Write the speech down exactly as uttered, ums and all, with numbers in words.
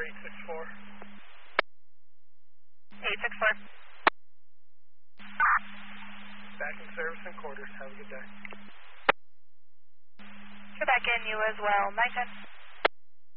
eight six four. eight six four. Back in service and quarters. Have a good day. You're back in, you as well. nine ten.